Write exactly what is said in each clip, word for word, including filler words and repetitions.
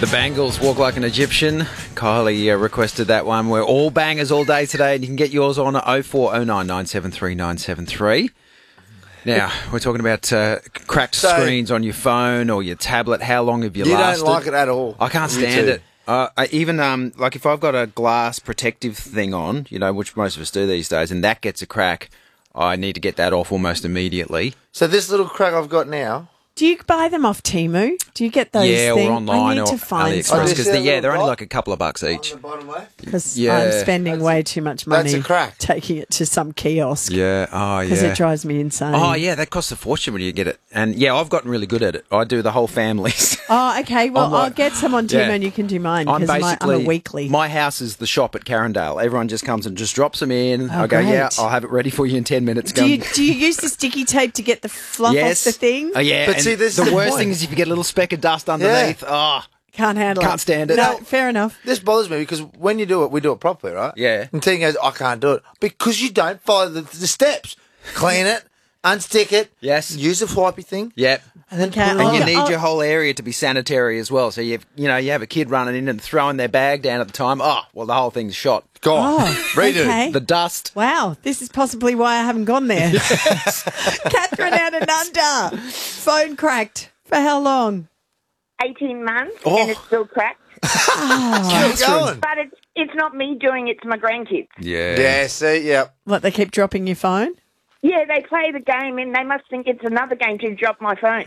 The Bangles, Walk Like an Egyptian. Kylie uh, requested that one. We're all bangers all day today, and you can get yours on oh four oh nine nine seven three nine seven three. Now, we're talking about uh, cracked So- screens on your phone or your tablet. How long have you, You lasted? don't like it at all. I can't Me stand too. it. Uh, I even, um, like, if I've got a glass protective thing on, you know, which most of us do these days, and that gets a crack, I need to get that off almost immediately. So this little crack I've got now. Do you buy them off Temu? Do you get those yeah, things? or online I need or to find AliExpress, some. because Oh, yeah, they're only right? like a couple of bucks each. On the bottom left. Because Yeah. I'm spending way too much money That's a crack. taking it to some kiosk. Yeah, oh yeah. Because it drives me insane. Oh, yeah, that costs a fortune when you get it. And, yeah, I've gotten really good at it. I do the whole families. Oh, okay. Well, I'm like- I'll get some on Temu Yeah. and you can do mine I'm because basically... I'm a weekly. My house is the shop at Carindale. Everyone just comes and just drops them in. Oh, I go, yeah, great. I'll have it ready for you in ten minutes. Go do you and- do you use the sticky tape to get the fluff yes. off the thing? Oh, yeah. But and see, this the is the worst point. thing is if you get a little speck of dust underneath. Oh, Can't handle it. Can't stand it. No, No. fair enough. This bothers me because when you do it, we do it properly, right? Yeah. And Tina goes, I can't do it. Because you don't follow the, the steps. Clean it, unstick it. Yes. Use the wipey thing. Yep. And then Okay, put it And on. you Oh, need oh. your whole area to be sanitary as well. So you you know you have a kid running in and throwing their bag down at the time. Oh, well, the whole thing's shot. Gone. Oh, Redo. okay. The dust. Wow, this is possibly why I haven't gone there. Catherine out and under. Phone cracked. For how long? eighteen months Oh. and it's still cracked. Keep going. But it's it's not me doing it, it's my grandkids. Yeah. Yeah, see, yeah. What, they keep dropping your phone? Yeah, they play the game and they must think it's another game to drop my phone.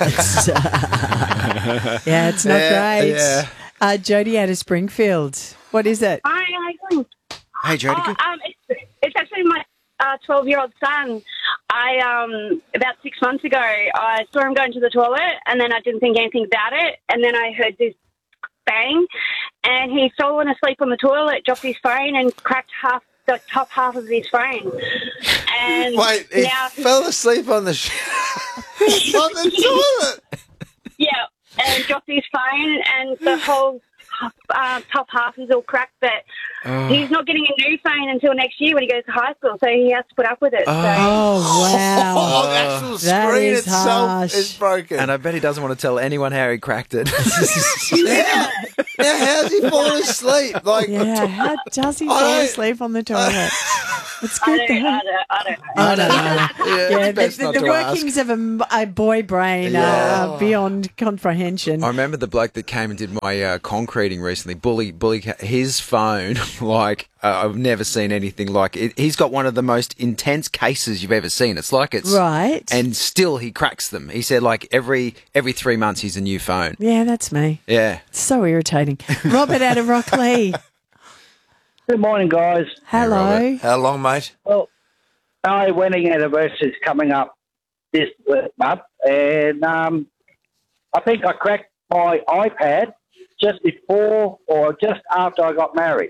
Yeah, it's not Yeah, great. yeah. Uh, Jodie out of Springfield. What is it? Hi, how you doing? Hey, Jodie. Oh, good- um, it's, it's actually my uh, twelve-year-old son. I um, about six months ago, I saw him going to the toilet, and then I didn't think anything about it, and then I heard this bang, and he's fallen asleep on the toilet, dropped his phone, and cracked half the top half of his phone. And Wait, he now, fell asleep on the sh- on the toilet. yeah, and dropped his phone, and the whole uh, top half is all cracked. But he's not getting a new phone until next year when he goes to high school, so he has to put up with it. So. Oh, wow. Oh, the actual That screen is itself harsh. is broken. And I bet he doesn't want to tell anyone how he cracked it. yeah. Now, how's he falling asleep? Like, Yeah, how does he I fall don't- asleep on the toilet? It's I good don't, though. I don't, I don't know. I don't know. yeah, Yeah, it's the, best the, not the to ask. workings of a, m- a boy brain Yeah. are beyond comprehension. I remember the bloke that came and did my uh, concreting recently. Bully, bully, his phone, like, uh, I've never seen anything like it. He's got one of the most intense cases you've ever seen. It's like it's... Right. And still he cracks them. He said, like, every every three months he's a new phone. Yeah, that's me. Yeah. It's so irritating. Robert out of Rocklea. Good morning, guys. Hello. how long, mate? Well, my wedding anniversary is coming up this month, and um, I think I cracked my iPad just before or just after I got married.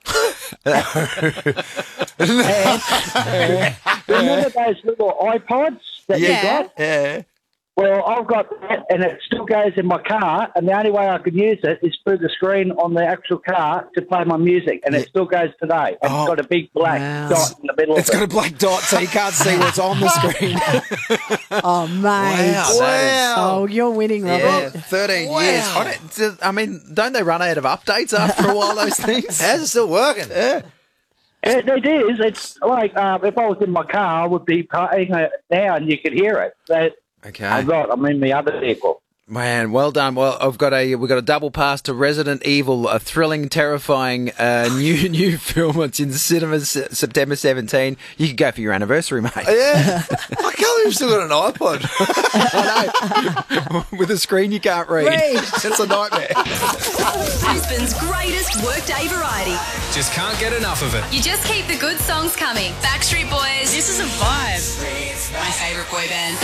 And, remember those little iPods that you got? Yeah. Well, I've got that, and it still goes in my car, and the only way I can use it is through the screen on the actual car to play my music, and it still goes today. And Oh. It's got a big black Wow. dot in the middle It's of got it. a black dot so you can't see what's on the screen. Oh, mate. Wow. Wow. Oh, you're winning, Robert. Yeah, thirteen Wow. years. I, don't, I mean, don't they run out of updates after a while, those things? How's it still working? Yeah. It, it is. It's like um, if I was in my car, I would be playing it now, and you could hear it. But Okay. I'm not. I'm in the other vehicle. Man, well done. Well, I've got a we've got a double pass to Resident Evil, a thrilling, terrifying uh, new new film. It's in cinemas September seventeenth. You could go for your anniversary, mate. Yeah. I can't believe you've still got an iPod. I know. With a screen you can't read. Read. It's a nightmare. Brisbane's greatest workday variety. Just can't get enough of it. You just keep the good songs coming. Backstreet Boys. This is a vibe. My favourite boy band.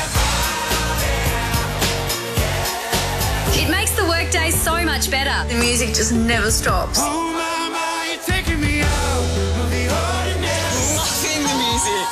It makes the workday so much better. The music just never stops. Oh, mama, you're taking me out of the ordinary. Loving the music.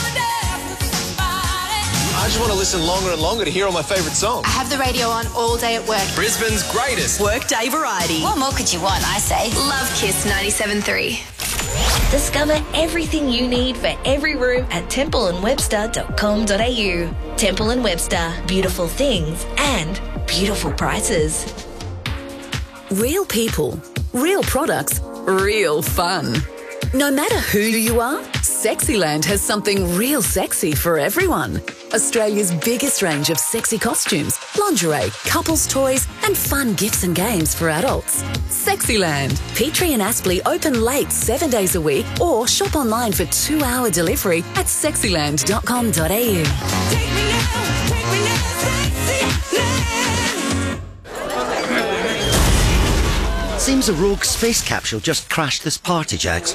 I just want to listen longer and longer to hear all my favourite songs. I have the radio on all day at work. Brisbane's greatest. Workday variety. What more could you want, I say? Love Kiss ninety-seven point three. Discover everything you need for every room at temple and webster dot com dot a u. Temple and Webster, beautiful things and beautiful prices. Real people, real products, real fun. No matter who you are, Sexyland has something real sexy for everyone. Australia's biggest range of sexy costumes, lingerie, couples toys and fun gifts and games for adults. Sexyland. Petrie and Aspley open late seven days a week or shop online for two-hour delivery at sexyland dot com dot a u. Take me now, take me now, Sexyland. Seems a rogue space capsule just crashed this party, Jags.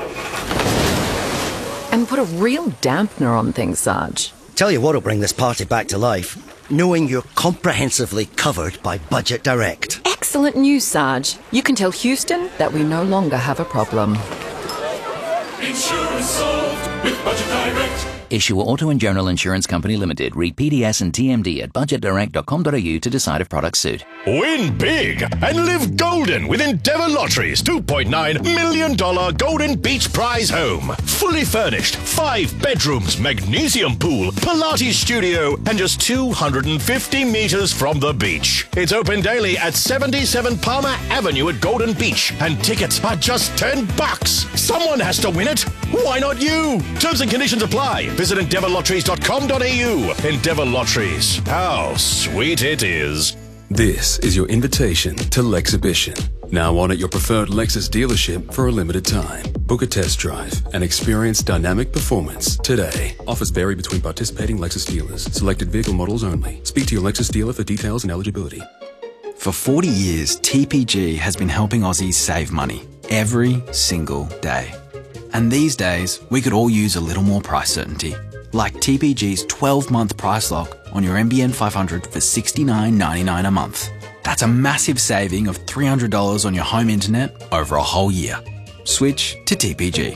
And put a real dampener on things, Sarge. Tell you what'll bring this party back to life. Knowing you're comprehensively covered by Budget Direct. Excellent news, Sarge. You can tell Houston that we no longer have a problem. Insurance solved with Budget Direct. Issuer Auto and General Insurance Company Limited. Read P D S and T M D at budget direct dot com dot a u to decide if products suit. Win big and live golden with Endeavour Lottery's two point nine million dollars Golden Beach Prize Home. Fully furnished, five bedrooms, magnesium pool, Pilates studio, and just two hundred fifty metres from the beach. It's open daily at seventy-seven Palmer Avenue at Golden Beach, and tickets are just ten bucks. Someone has to win it. Why not you? Terms and conditions apply. Visit endeavour lotteries dot com dot a u. Endeavour Lotteries. How sweet it is. This is your invitation to Lexhibition. Now on at your preferred Lexus dealership for a limited time. Book a test drive and experience dynamic performance today. Offers vary between participating Lexus dealers. Selected vehicle models only. Speak to your Lexus dealer for details and eligibility. For forty years, T P G has been helping Aussies save money every single day. And these days, we could all use a little more price certainty. Like T P G's twelve-month price lock on your N B N five hundred for sixty-nine ninety-nine a month. That's a massive saving of three hundred dollars on your home internet over a whole year. Switch to T P G.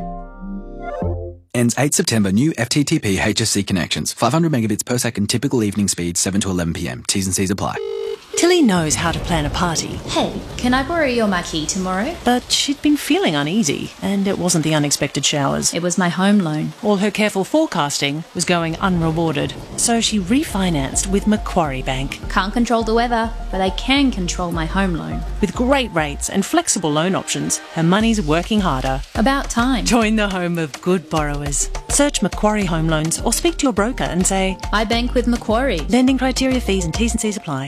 Ends eighth September. New F T T P H S C connections. five hundred megabits per second. Typical evening speed seven to eleven p m. T's and C's apply. Tilly knows how to plan a party. Hey, can I borrow your marquee tomorrow? But she'd been feeling uneasy, and it wasn't the unexpected showers. It was my home loan. All her careful forecasting was going unrewarded. So she refinanced with Macquarie Bank. Can't control the weather, but I can control my home loan. With great rates and flexible loan options, her money's working harder. About time. Join the home of good borrowers. Search Macquarie Home Loans or speak to your broker and say, I bank with Macquarie. Lending criteria, fees and T's and C's apply.